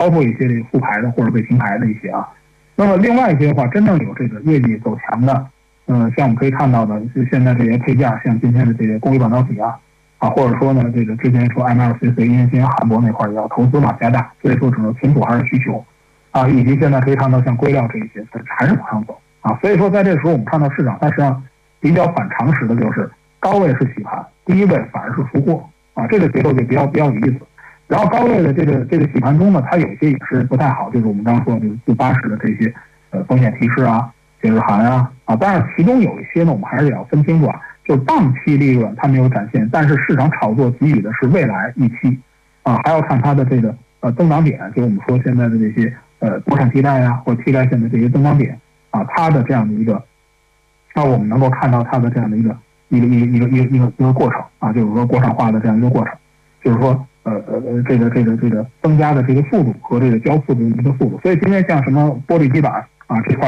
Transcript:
包括一些这个复牌的或者被停牌的一些啊。那么另外一些的话，真正有这个业绩走强的，像我们可以看到的，就现在这些配件，像今天的这些工艺半导体啊，或者说呢，这个之前说 MLCC 因为今年韩国那块也要投资嘛加大，所以说整个存储还是需求以及现在可以看到像硅料这一些，它还是往上走所以说在这个时候我们看到市场它实际上比较反常识的就是高位是洗盘，低位反而是出货这个结构就比较有意思。然后高位的这个洗盘中呢，它有些也是不太好，就是我们刚刚说的自80的这些风险提示解日函当然其中有一些呢，我们还是要分清楚就是当期利润它没有展现，但是市场炒作给予的是未来预期还要看它的这个增长点，就我们说现在的这些国产替代或替代性的这些增长点它的这样的一个我们能够看到它的这样的一个过程就是说国产化的这样一个过程，就是说这个增加的这个速度和这个交付的一个速度。所以今天像什么玻璃基板这块